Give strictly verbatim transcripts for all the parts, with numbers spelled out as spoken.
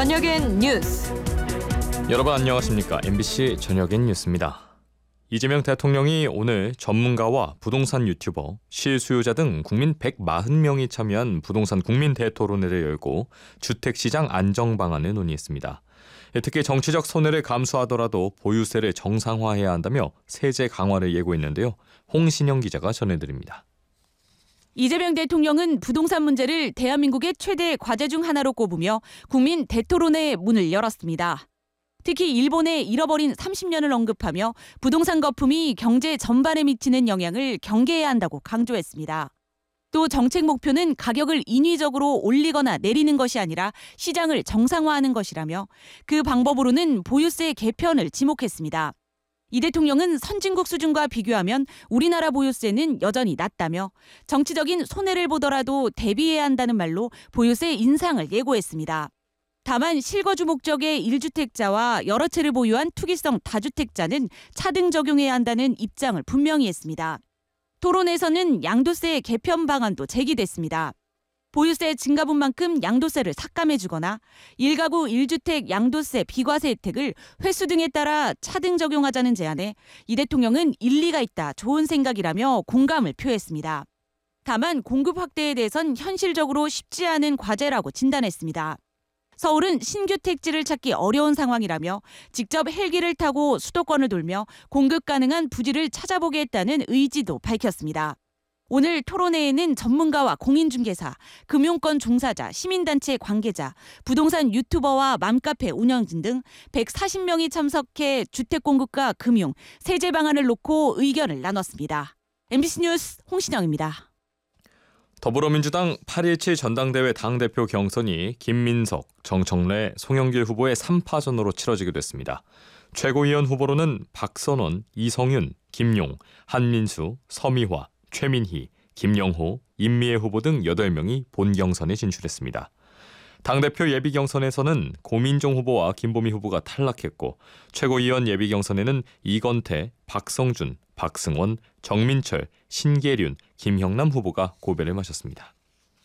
저녁엔 뉴스. 여러분 안녕하십니까? 엠비씨 저녁엔 뉴스입니다. 이재명 대통령이 오늘 전문가와 부동산 유튜버, 실수요자 등 국민 백사십 명이 참여한 부동산 국민 대토론회를 열고 주택시장 안정 방안을 논의했습니다. 특히 정치적 손해를 감수하더라도 보유세를 정상화해야 한다며 세제 강화를 예고했는데요. 홍신영 기자가 전해드립니다. 이재명 대통령은 부동산 문제를 대한민국의 최대 과제 중 하나로 꼽으며 국민 대토론회의 문을 열었습니다. 특히 일본의 잃어버린 삼십 년을 언급하며 부동산 거품이 경제 전반에 미치는 영향을 경계해야 한다고 강조했습니다. 또 정책 목표는 가격을 인위적으로 올리거나 내리는 것이 아니라 시장을 정상화하는 것이라며 그 방법으로는 보유세 개편을 지목했습니다. 이 대통령은 선진국 수준과 비교하면 우리나라 보유세는 여전히 낮다며 정치적인 손해를 보더라도 대비해야 한다는 말로 보유세 인상을 예고했습니다. 다만 실거주 목적의 일 주택자와 여러 채를 보유한 투기성 다주택자는 차등 적용해야 한다는 입장을 분명히 했습니다. 토론에서는 양도세 개편 방안도 제기됐습니다. 보유세 증가분만큼 양도세를 삭감해주거나 일 가구 일 주택 양도세 비과세 혜택을 횟수 등에 따라 차등 적용하자는 제안에 이 대통령은 일리가 있다, 좋은 생각이라며 공감을 표했습니다. 다만 공급 확대에 대해선 현실적으로 쉽지 않은 과제라고 진단했습니다. 서울은 신규 택지를 찾기 어려운 상황이라며 직접 헬기를 타고 수도권을 돌며 공급 가능한 부지를 찾아보게 했다는 의지도 밝혔습니다. 오늘 토론회에는 전문가와 공인중개사, 금융권 종사자, 시민단체 관계자, 부동산 유튜버와 맘카페 운영진 등 백사십 명이 참석해 주택 공급과 금융, 세제 방안을 놓고 의견을 나눴습니다. 엠비씨 뉴스 홍신영입니다. 더불어민주당 팔일칠 전당대회 당대표 경선이 김민석, 정청래, 송영길 후보의 삼 파전으로 치러지게 됐습니다. 최고위원 후보로는 박선원, 이성윤, 김용, 한민수, 서미화, 최민희, 김영호, 임미애 후보 등 여덟 명이 본경선에 진출했습니다. 당대표 예비경선에서는 고민정 후보와 김보미 후보가 탈락했고 최고위원 예비경선에는 이건태, 박성준, 박승원, 정민철, 신계륜, 김형남 후보가 고배를 마셨습니다.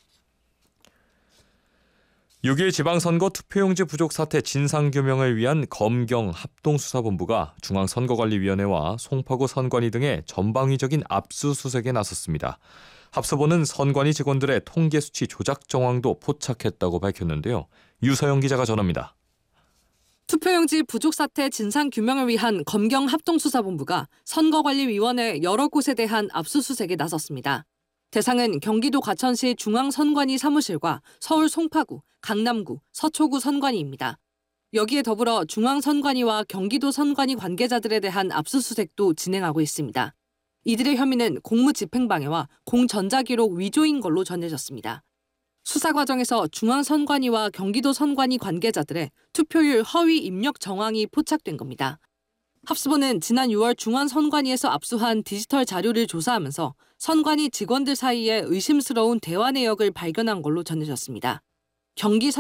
육 일 지방선거 투표용지 부족 사태 진상규명을 위한 검경 합동수사본부가 중앙선거관리위원회와 송파구 선관위 등의 전방위적인 압수수색에 나섰습니다. 합수본은 선관위 직원들의 통계 수치 조작 정황도 포착했다고 밝혔는데요. 유서영 기자가 전합니다. 투표용지 부족 사태 진상규명을 위한 검경 합동수사본부가 선거관리위원회 여러 곳에 대한 압수수색에 나섰습니다. 대상은 경기도 과천시 중앙선관위 사무실과 서울 송파구, 강남구, 서초구 선관위입니다. 여기에 더불어 중앙선관위와 경기도 선관위 관계자들에 대한 압수수색도 진행하고 있습니다. 이들의 혐의는 공무집행방해와 공전자기록 위조인 걸로 전해졌습니다. 수사 과정에서 중앙선관위와 경기도 선관위 관계자들의 투표율 허위 입력 정황이 포착된 겁니다. 합수본은 지난 유월 중앙선관위에서 압수한 디지털 자료를 조사하면서 선관위 직원들 사이에 의심스러운 대화 내역을 발견한 걸로 전해졌습니다. 경기